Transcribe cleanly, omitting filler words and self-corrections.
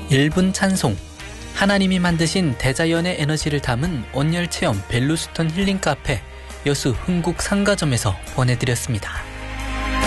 1분 찬송, 하나님이 만드신 대자연의 에너지를 담은 온열체험 벨루스톤 힐링 카페 여수 흥국 상가점에서 보내드렸습니다.